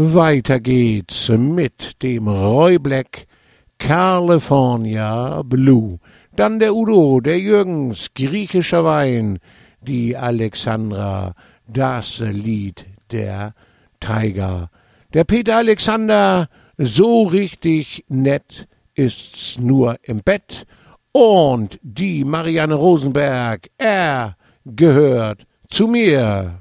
Weiter geht's mit dem Roy Black California Blue. Dann der Udo, der Jürgens, griechischer Wein, die Alexandra, das Lied der Tiger. Der Peter Alexander, so richtig nett ist's nur im Bett. Und die Marianne Rosenberg, er gehört zu mir.